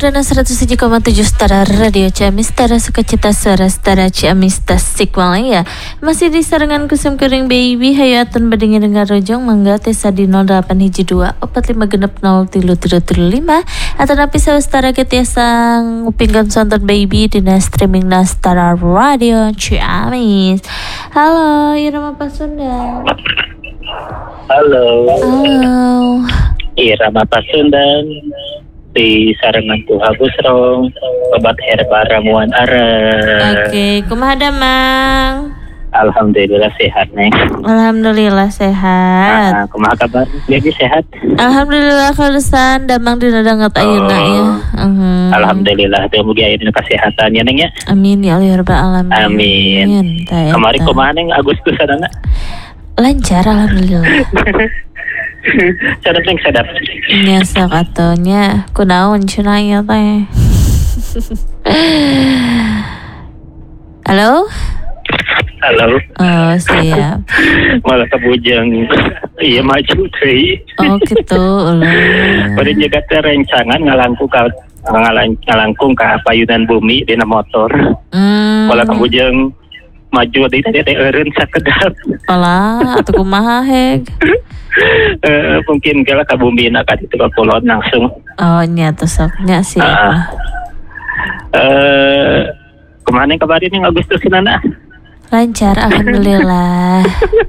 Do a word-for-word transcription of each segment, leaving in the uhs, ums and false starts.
Rana seratus tujuh koma tujuh Setara Radio Ciamis, Setara Sukacita Suara Setara Ciamis Tasikmalaya. Masih di sarangan kusum kering baby. Hayatan badengin dengar rojong mangga tesa di nol delapan hiji dua empat lima genep nol tilu tilu tilu lima. Atau napi sawa setara ketiasa ngupingkan sonton baby dina streaming na Setara Radio Ciamis. Halo, Irama Pasundan. Halo. Halo. Irama Pasundan. Di sarangan Tuha Busrong obat herba ramuan arep. Oke, kumaha damang? Alhamdulillah sehat neng. Alhamdulillah sehat. Nah, kumaha kabar? Jadi sehat. Alhamdulillah kalusan damang dina dangat ayeuna ya. Uh-huh. Alhamdulillah teu mugi ayeuna kasehatannya neng ya. Amin ya Allah ya rabbal alamin. Amin. Kemarin kumaha neng Agustusan anak? Lancar alhamdulillah. Sadap neng sadap. Nya sakatonya kunaon cenah ieu teh. Halo? Halo. Oh, siap. Malah kabujang iya maju teh. Oh, gitu. Pada jaga teh rencangan ngalangku ka ngalang, ngalangkung ka payunan bumi dina motor. Hmm. Malah kabujang maju deui teh teh eureun sakedap. Alah, atuh kumaha heg? Uh, mungkin kalau ke bumi nak itu ke kulon langsung. Oh nyata soknya sih. Uh, uh, kemana kemarin yang Agustus nana? Lancar, alhamdulillah.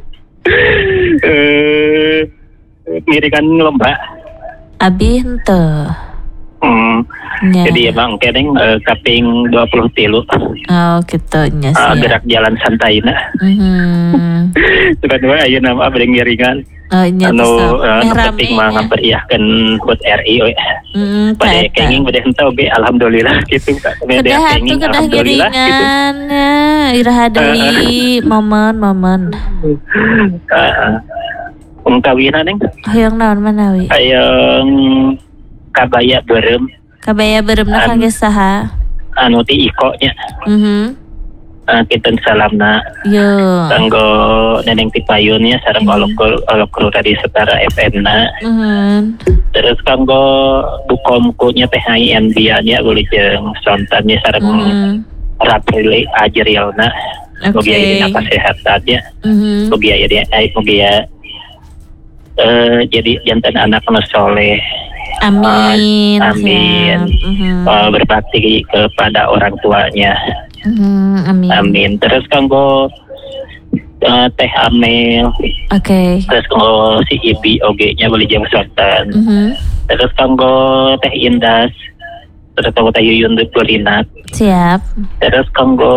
uh, Mirikan lomba. Abi hente. Hmm. Ya. Jadi emang kadang uh, kaping dua puluh tilu. Oh gitu nya sih. Uh, gerak jalan santai na. Hmm. Tiba-tiba aja nama abang ngiringan. Oh nya anu uh, penting mah ngamperiahkeun hut R I we. Heeh. Pada kenging bade henteu ge alhamdulillah gitu Kak. Kedah atuh kedah giringan. Ya, iraha deui momen-momen. Heeh. Ungkawina neng? Hayang naon manawi? Hayang kabaya beureum. Kabaya beureumna kangge saha? Anu ti iko nya. Mhm. Uh, kita salamna yo kanggo neneng tipayunnya sareng olok olok tadi Setara F M na mhm. Terus kanggo dukomku nya teh hayan bianya boleh jeung sontannya sareng mhm. Rapli Ajrielna mugi aya dina kasehatannya mhm. mugi aya dia mugi ya eh jadi jantan anak nu soleh. Amin. Uh, amin. Mhm. Uh, berbakti kepada orang tuanya. Mm, amin. Amin. Terus kanggo uh, Teh Amel. Oke. Okay. Terus kanggo si Ibi oge-nya boleh jeung sontan. Mm-hmm. Terus kanggo Teh Indas. Terus kanggo Teh Yuyun Dukulinat. Siap. Terus kanggo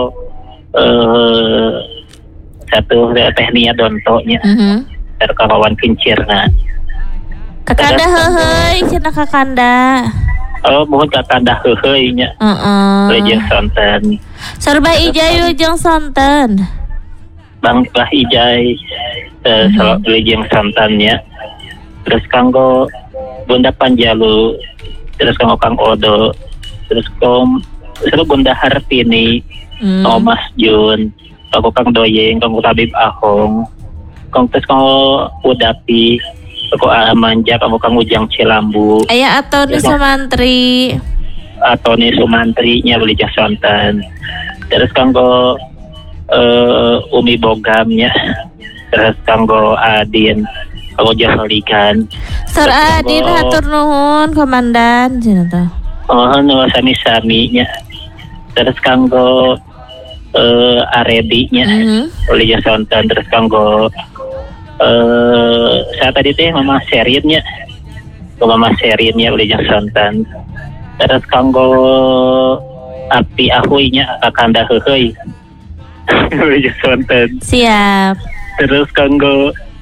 uh, satu Teh Nia Donto-nya. Mm-hmm. Terus kanggo Wan Kincirna. Kakanda heuheuy cenah kakanda. Oh, mohon kakanda heuheuy nya. Heeh. Boleh jeung sonten. Sarba Ijay jeung sonten. Bang Bah Ijay eh uh, boleh jeung sontennya. Terus kanggo Bunda Panjalu, terus kanggo Kang Odo, terus kom terus Bunda Hartini, mm. kanggo Mas Jun, kanggo Kang Doyeng, kanggo Tabib Ahong, kanggo terus kanggo Udapi. Koko Amanja kamu Kang Ujang Cilambu. Aya Atoni Sumantri. Atoni Sumantri nya beli jeung sonten. Terus kanggo uh, Umi Bogamnya. Terus kanggo Adin, kanggo Jahlikan. Sir Adin hatur nuhun komandan cenah tah. Oh, nu sami-sami nya. Terus kanggo uh, Aredi nya. Mm-hmm. Beli jeung sonten. Terus kanggo Eh, saya tadi teh Mama Serinnya, Mama Serinnya boleh jeung sonten. Terus kanggo Api Ahoynya kakanda heuheuy boleh jeung sonten. Siap. Terus kanggo